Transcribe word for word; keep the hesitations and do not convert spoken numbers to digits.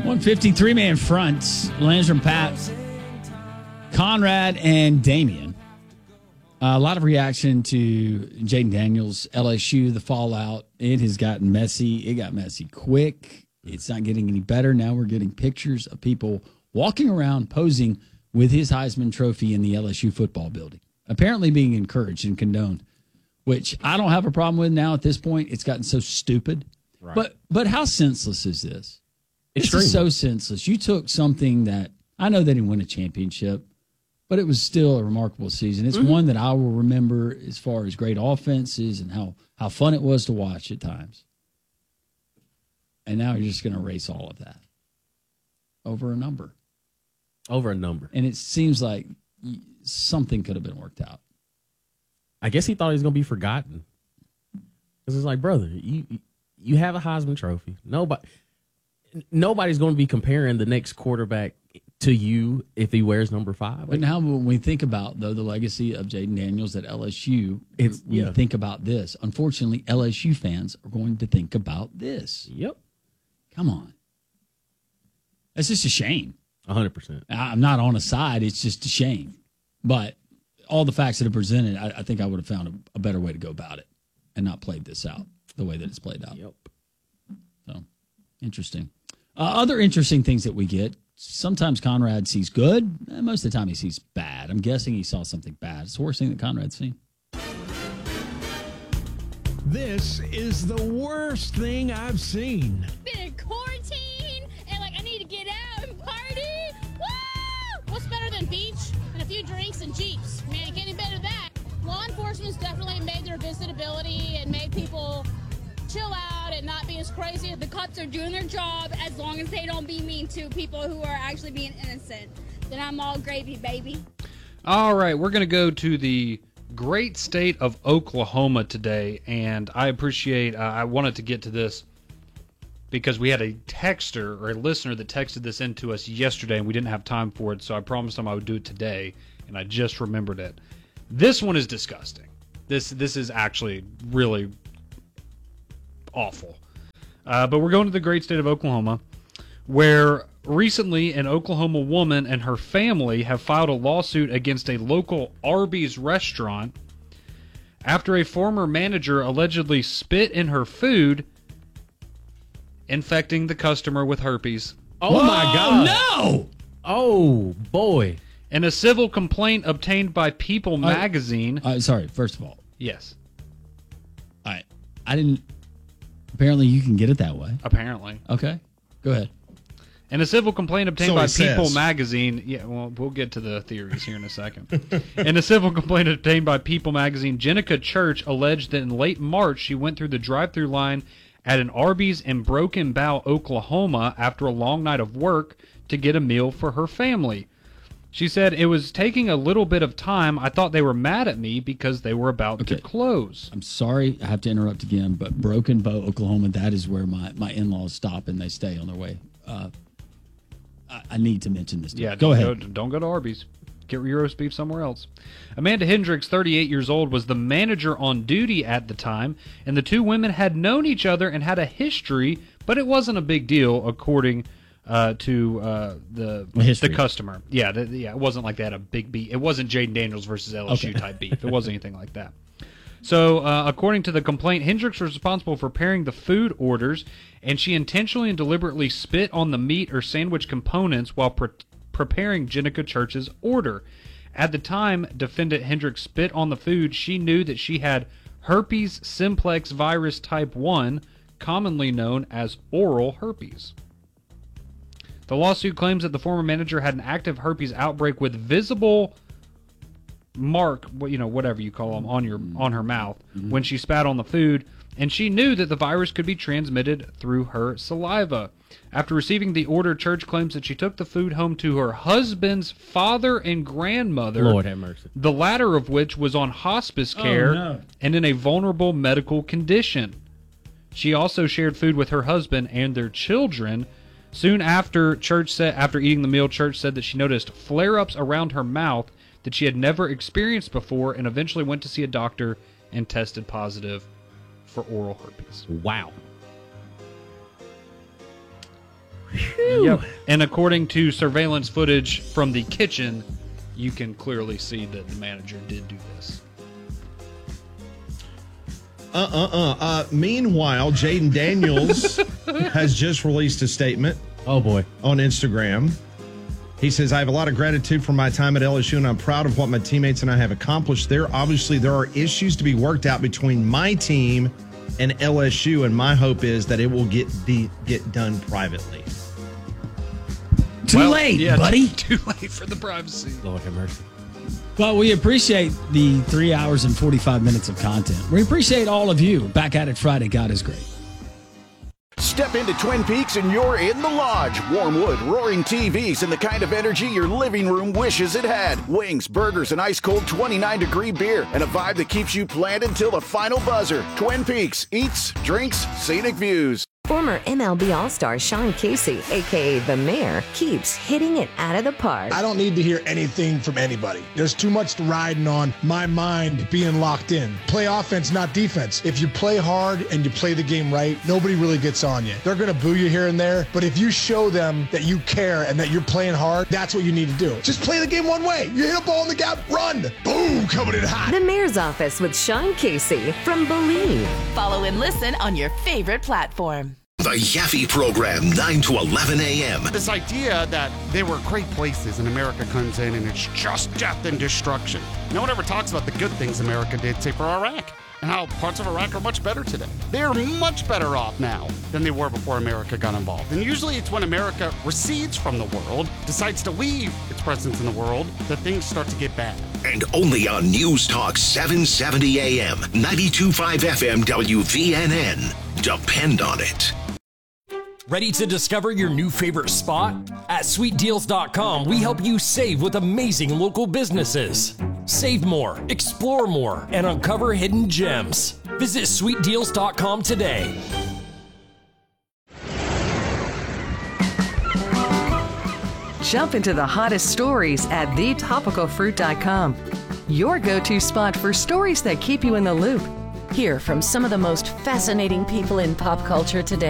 one fifty-three man front. Landrum, Pat, Conrad, and Damian. Uh, a lot of reaction to Jaden Daniels, L S U, the fallout. It has gotten messy. It got messy quick. It's not getting any better. Now we're getting pictures of people walking around posing with his Heisman Trophy in the L S U football building, apparently being encouraged and condoned, which I don't have a problem with now at this point. It's gotten so stupid. Right. But but how senseless is this? It's so senseless. You took something that, I know they didn't win a championship, but it was still a remarkable season. It's mm-hmm. one that I will remember as far as great offenses and how, how fun it was to watch at times. And now you're just going to erase all of that over a number. Over a number. And it seems like something could have been worked out. I guess he thought he was going to be forgotten. Because it's like, brother, you you have a Heisman Trophy. Nobody, nobody's going to be comparing the next quarterback to you if he wears number five. But now when we think about, though, the legacy of Jaden Daniels at L S U, it's, we yeah. think about this. Unfortunately, L S U fans are going to think about this. Yep. Come on. That's just a shame. one hundred percent. I'm not on a side. It's just a shame. But all the facts that are presented, I, I think I would have found a, a better way to go about it and not played this out the way that it's played out. Yep. So, interesting. Uh, other interesting things that we get. Sometimes Conrad sees good. And most of the time he sees bad. I'm guessing he saw something bad. It's the worst thing that Conrad's seen. This is the worst thing I've seen. Been in quarantine, and like I need to get out and party. Woo! What's better than beach and a few drinks and Jeeps? Man, it can't be better than that. Law enforcement's definitely made their visitability and made people chill out and not be as crazy. The cops are doing their job as long as they don't be mean to people who are actually being innocent. Then I'm all gravy, baby. All right, we're going to go to the great state of Oklahoma today, and I appreciate, uh, I wanted to get to this because we had a texter or a listener that texted this into us yesterday, and we didn't have time for it, so I promised them I would do it today, and I just remembered it. This one is disgusting. This this is actually really awful. Uh, but we're going to the great state of Oklahoma, where recently an Oklahoma woman and her family have filed a lawsuit against a local Arby's restaurant after a former manager allegedly spit in her food, infecting the customer with herpes. Oh, Whoa, my God. No! Oh, boy. In a civil complaint obtained by People uh, magazine. Uh, sorry, first of all. Yes. All right. I didn't. Apparently you can get it that way. Apparently. Okay. Go ahead. In a civil complaint obtained so by People says. magazine, yeah, well, we'll get to the theories here in a second. In a civil complaint obtained by People magazine, Jenica Church alleged that in late March she went through the drive-thru line at an Arby's in Broken Bow, Oklahoma, after a long night of work to get a meal for her family. She said, "It was taking a little bit of time. I thought they were mad at me because they were about okay. to close." I'm sorry I have to interrupt again, but Broken Bow, Oklahoma, that is where my, my in-laws stop and they stay on their way. Uh, I, I need to mention this. To yeah, you. Go ahead. Go, don't go to Arby's. Get your roast beef somewhere else. Amanda Hendricks, thirty-eight years old, was the manager on duty at the time, and the two women had known each other and had a history, but it wasn't a big deal, according uh, to uh, the the customer. Yeah, the, yeah, it wasn't like they had a big beef. It wasn't Jaden Daniels versus L S U okay. type beef. It wasn't anything like that. So, uh, according to the complaint, Hendricks was responsible for preparing the food orders, and she intentionally and deliberately spit on the meat or sandwich components while pre- preparing Jenica Church's order. At the time defendant Hendricks spit on the food, she knew that she had herpes simplex virus type one, commonly known as oral herpes. The lawsuit claims that the former manager had an active herpes outbreak with visible mark, you know, whatever you call them, on your on her mouth mm-hmm. when she spat on the food, and she knew that the virus could be transmitted through her saliva. After receiving the order, Church claims that she took the food home to her husband's father and grandmother, Lord have mercy, the latter of which was on hospice care oh, no. and in a vulnerable medical condition. She also shared food with her husband and their children. Soon after, Church said, after eating the meal, Church said that she noticed flare-ups around her mouth that she had never experienced before, and eventually went to see a doctor and tested positive for oral herpes. Wow. Yep. And according to surveillance footage from the kitchen, you can clearly see that the manager did do this. Uh-uh-uh. Uh, meanwhile, Jaden Daniels has just released a statement. Oh, boy. On Instagram. He says, I have a lot of gratitude for my time at L S U, and I'm proud of what my teammates and I have accomplished there. Obviously, there are issues to be worked out between my team and L S U, and my hope is that it will get de- get done privately. Too well, late, yeah, buddy. Too, too late for the privacy. Lord have mercy. Well, we appreciate the three hours and forty-five minutes of content. We appreciate all of you. Back at it Friday. God is great. Step into Twin Peaks and you're in the lodge. Warm wood, roaring T Vs, and the kind of energy your living room wishes it had. Wings, burgers, and ice-cold twenty-nine degree beer, and a vibe that keeps you planted till the final buzzer. Twin Peaks. Eats, drinks, scenic views. Former M L B All-Star Sean Casey, a k a. The Mayor, keeps hitting it out of the park. I don't need to hear anything from anybody. There's too much riding on my mind being locked in. Play offense, not defense. If you play hard and you play the game right, nobody really gets on you. They're going to boo you here and there, but if you show them that you care and that you're playing hard, that's what you need to do. Just play the game one way. You hit a ball in the gap, run. Boom, coming in hot. The Mayor's Office with Sean Casey from Believe. Follow and listen on your favorite platform. The Yaffe Program, nine to eleven a.m. This idea that there were great places and America comes in and it's just death and destruction. No one ever talks about the good things America did, say, for Iraq, and how parts of Iraq are much better today. They're much better off now than they were before America got involved. And usually it's when America recedes from the world, decides to leave its presence in the world, that things start to get bad. And only on News Talk seven seventy a.m., ninety-two point five F M W V N N. Depend on it. Ready to discover your new favorite spot? At sweet deals dot com, we help you save with amazing local businesses. Save more, explore more, and uncover hidden gems. Visit sweet deals dot com today. Jump into the hottest stories at the topical fruit dot com. Your go-to spot for stories that keep you in the loop. Hear from some of the most fascinating people in pop culture today.